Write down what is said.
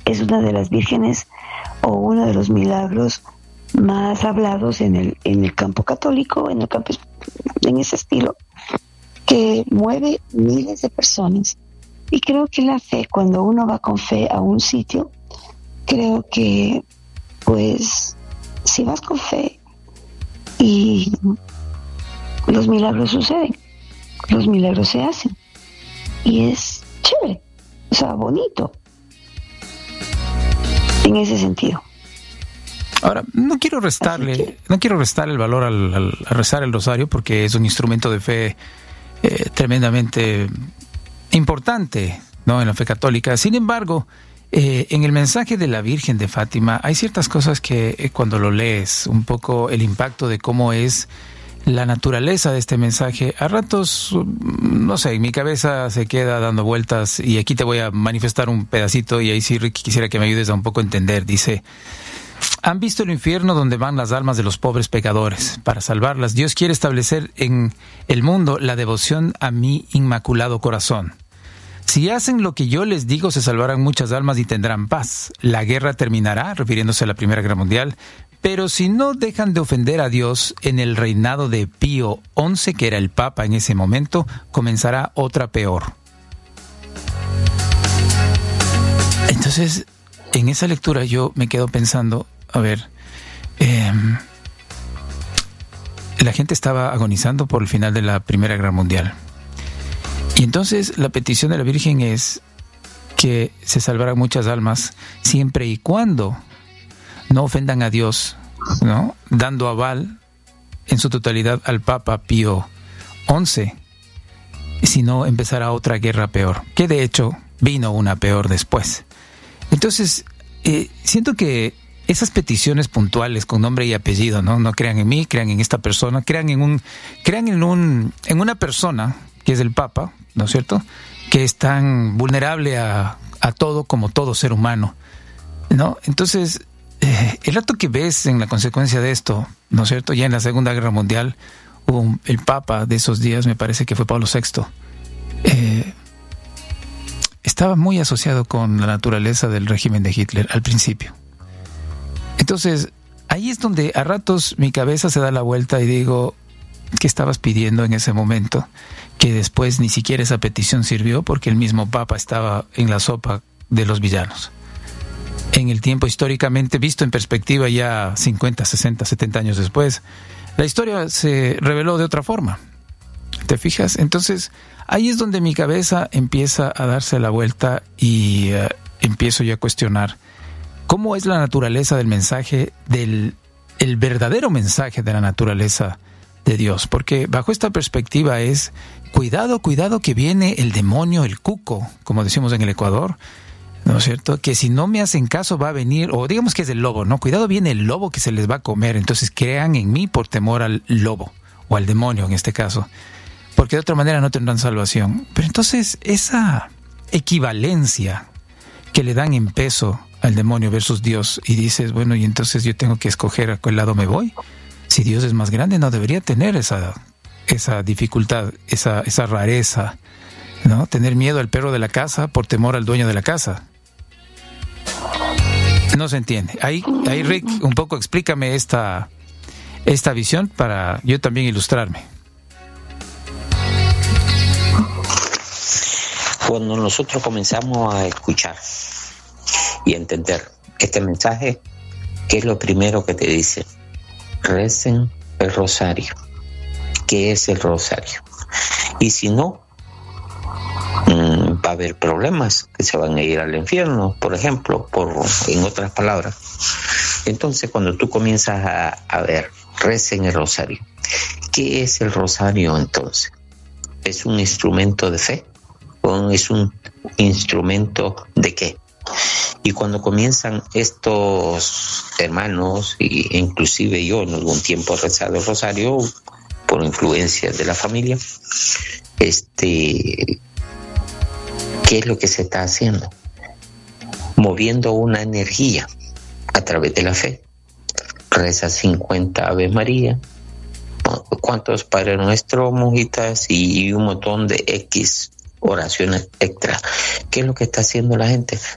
es una de las vírgenes o uno de los milagros más hablados en el campo católico, en ese estilo, que mueve miles de personas. Y creo que la fe, cuando uno va con fe a un sitio, creo que, pues, si vas con fe y los milagros suceden, los milagros se hacen, y es chévere, o sea, bonito, en ese sentido. Ahora, no quiero restarle el valor al rezar el rosario, porque es un instrumento de fe tremendamente importante, ¿no?, en la fe católica. Sin embargo, en el mensaje de la Virgen de Fátima hay ciertas cosas que cuando lo lees, un poco el impacto de cómo es la naturaleza de este mensaje, a ratos, no sé, en mi cabeza se queda dando vueltas, y aquí te voy a manifestar un pedacito, y ahí sí, Ricky, quisiera que me ayudes a un poco entender. Dice: ¿han visto el infierno donde van las almas de los pobres pecadores? Para salvarlas, Dios quiere establecer en el mundo la devoción a mi inmaculado corazón. Si hacen lo que yo les digo, se salvarán muchas almas y tendrán paz. La guerra terminará, refiriéndose a la Primera Guerra Mundial, pero si no dejan de ofender a Dios, en el reinado de Pío XI, que era el Papa en ese momento, comenzará otra peor. Entonces, en esa lectura yo me quedo pensando, a ver, la gente estaba agonizando por el final de la Primera Guerra Mundial. Y entonces la petición de la Virgen es que se salvaran muchas almas siempre y cuando no ofendan a Dios, ¿no?, dando aval en su totalidad al Papa Pío XI, si no empezará otra guerra peor, que de hecho vino una peor después. Entonces, siento que esas peticiones puntuales con nombre y apellido, no crean en mí, crean en esta persona, crean en una persona que es el Papa, ¿no es cierto?, que es tan vulnerable a todo como todo ser humano, ¿no? Entonces, el rato que ves en la consecuencia de esto, ¿no es cierto?, ya en la Segunda Guerra Mundial, hubo el Papa de esos días, me parece que fue Pablo VI, estaba muy asociado con la naturaleza del régimen de Hitler al principio. Entonces, ahí es donde a ratos mi cabeza se da la vuelta y digo, ¿qué estabas pidiendo en ese momento? Que después ni siquiera esa petición sirvió, porque el mismo Papa estaba en la sopa de los villanos. En el tiempo históricamente visto en perspectiva, ya 50, 60, 70 años después, la historia se reveló de otra forma. ¿Te fijas? Entonces, ahí es donde mi cabeza empieza a darse la vuelta y empiezo yo a cuestionar cómo es la naturaleza del mensaje, el verdadero mensaje de la naturaleza de Dios. Porque bajo esta perspectiva es, cuidado que viene el demonio, el cuco, como decimos en el Ecuador, ¿no es cierto?, que si no me hacen caso va a venir, o digamos que es el lobo, ¿no? Cuidado, viene el lobo que se les va a comer. Entonces crean en mí por temor al lobo, o al demonio en este caso, porque de otra manera no tendrán salvación. Pero entonces esa equivalencia que le dan en peso al demonio versus Dios, y dices, bueno, y entonces yo tengo que escoger a cuál lado me voy. Si Dios es más grande, no debería tener esa dificultad, esa rareza, ¿no? Tener miedo al perro de la casa por temor al dueño de la casa. No se entiende. Ahí Rick, un poco explícame esta visión para yo también ilustrarme. Cuando nosotros comenzamos a escuchar y a entender este mensaje, ¿qué es lo primero que te dice? Recen el rosario. ¿Qué es el rosario? Y si no, va a haber problemas que se van a ir al infierno, por ejemplo, en otras palabras. Entonces, cuando tú comienzas a ver, recen el rosario. ¿Qué es el rosario entonces? ¿Es un instrumento de fe? ¿O es un instrumento de qué? Y cuando comienzan estos hermanos, e inclusive yo en algún tiempo he rezado el rosario por influencia de la familia, ¿qué es lo que se está haciendo? Moviendo una energía a través de la fe. Reza 50 Ave María, cuántos Padre Nuestro, monjitas y un montón de X oraciones extra. ¿Qué es lo que está haciendo la gente?